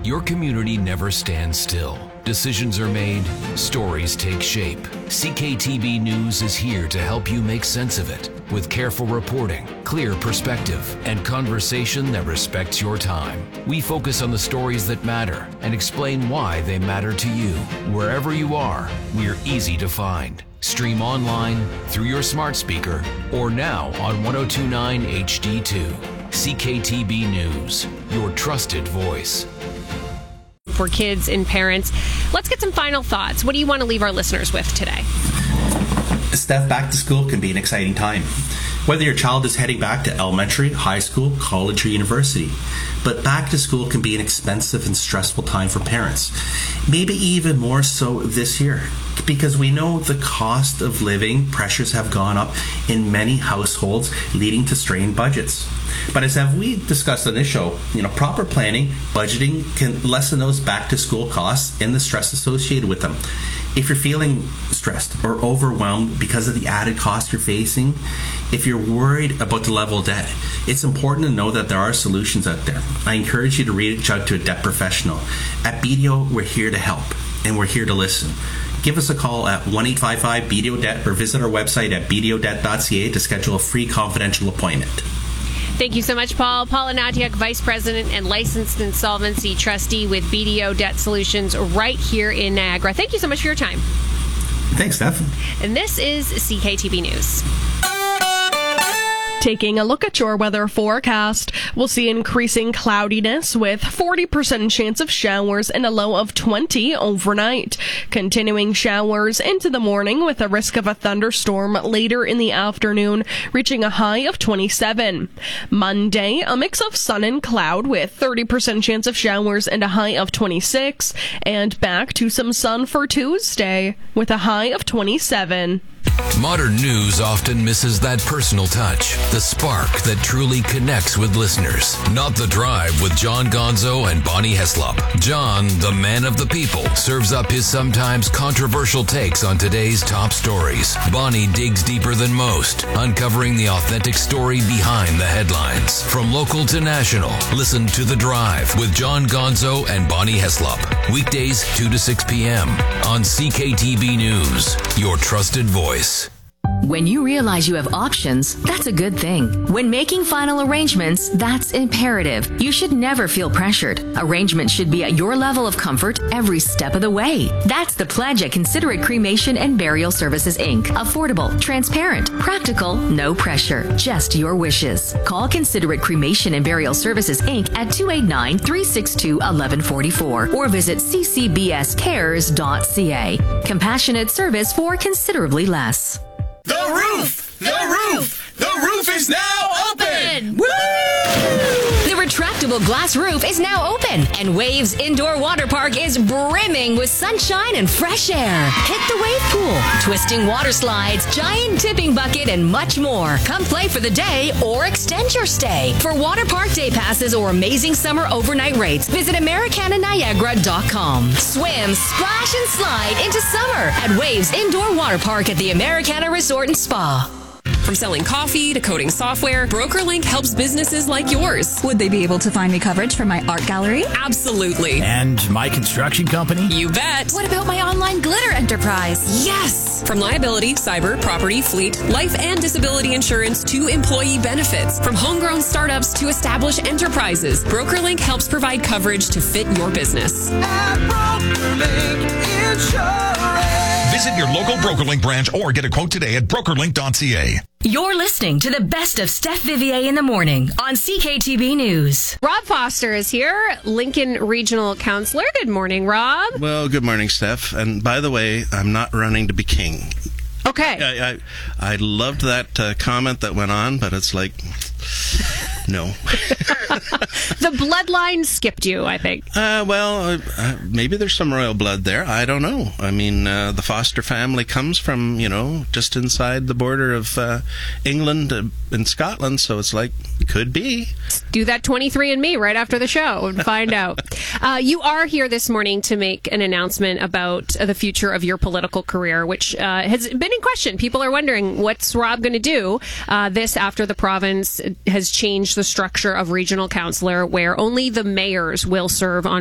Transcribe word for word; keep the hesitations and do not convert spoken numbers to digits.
Your community never stands still. Decisions are made, stories take shape. C K T B News is here to help you make sense of it with careful reporting, clear perspective, and conversation that respects your time. We focus on the stories that matter and explain why they matter to you. Wherever you are, we're easy to find. Stream online, through your smart speaker, or now on ten twenty-nine H D two. C K T B News, your trusted voice. For kids and parents, let's get some final thoughts. What do you want to leave our listeners with today? Steph, back to school can be an exciting time. Whether your child is heading back to elementary, high school, college, or university. But back to school can be an expensive and stressful time for parents. Maybe even more so this year, because we know the cost of living pressures have gone up in many households, leading to strained budgets. But as have we discussed on this show, you know, proper planning, budgeting can lessen those back to school costs and the stress associated with them. If you're feeling stressed or overwhelmed because of the added cost you're facing, if you're worried about the level of debt, it's important to know that there are solutions out there. I encourage you to reach out to a debt professional. At B D O, we're here to help, and we're here to listen. Give us a call at one eight five five B D O debt or visit our website at b d o debt dot c a to schedule a free confidential appointment. Thank you so much, Paul. Paul Anatiak, Vice President and Licensed Insolvency Trustee with B D O Debt Solutions right here in Niagara. Thank you so much for your time. Thanks, Steph. And this is C K T B News. Taking a look at your weather forecast, we'll see increasing cloudiness with forty percent chance of showers and a low of twenty overnight. Continuing showers into the morning with a risk of a thunderstorm later in the afternoon, reaching a high of twenty-seven. Monday, a mix of sun and cloud with thirty percent chance of showers and a high of twenty-six. And back to some sun for Tuesday with a high of twenty-seven. Modern news often misses that personal touch, the spark that truly connects with listeners. Not The Drive with John Gonzo and Bonnie Heslop. John, the man of the people, serves up his sometimes controversial takes on today's top stories. Bonnie digs deeper than most, uncovering the authentic story behind the headlines. From local to national, listen to The Drive with John Gonzo and Bonnie Heslop. Weekdays two to six p.m. on C K T B News, your trusted voice. When you realize you have options, that's a good thing. When making final arrangements, that's imperative. You should never feel pressured. Arrangements should be at your level of comfort every step of the way. That's the pledge at Considerate Cremation and Burial Services, Incorporated. Affordable, transparent, practical, no pressure, just your wishes. Call Considerate Cremation and Burial Services, Incorporated at two eight nine, three six two, one one four four or visit c c b s cares dot c a. Compassionate service for considerably less. The roof! The roof! The roof is now open! Woo! The retractable glass roof is now open, and Waves Indoor Water Park is brimming with sunshine and fresh air. Hit the wave pool, twisting water slides, giant tipping bucket, and much more. Come play for the day or extend your stay. For water park day passes or amazing summer overnight rates, visit americana niagara dot com. Swim, splash, and slide into summer at Waves Indoor Water Park at the Americana Resort and Spa. From selling coffee to coding software, BrokerLink helps businesses like yours. Would they be able to find me coverage for my art gallery? Absolutely. And my construction company? You bet. What about my online glitter enterprise? Yes! From liability, cyber, property, fleet, life and disability insurance to employee benefits. From homegrown startups to established enterprises, BrokerLink helps provide coverage to fit your business. At BrokerLink Insurance. Visit your local BrokerLink branch or get a quote today at broker link dot c a. You're listening to the best of Steph Vivier in the morning on C K T B News. Rob Foster is here, Lincoln Regional Councillor. Good morning, Rob. Well, good morning, Steph. And by the way, I'm not running to be king. Okay. I I, I loved that uh, comment that went on, but it's like, no. The bloodline skipped you, I think. Uh, well, uh, maybe there's some royal blood there. I don't know. I mean, uh, the Foster family comes from, you know, just inside the border of uh, England and Scotland, so it's like, could be. Do that twenty-three and me right after the show and find out. Uh, you are here this morning to make an announcement about uh, the future of your political career, which uh, has been in question. People are wondering, what's Rob going to do uh, this after the province has changed the structure of regional councillor, where only the mayors will serve on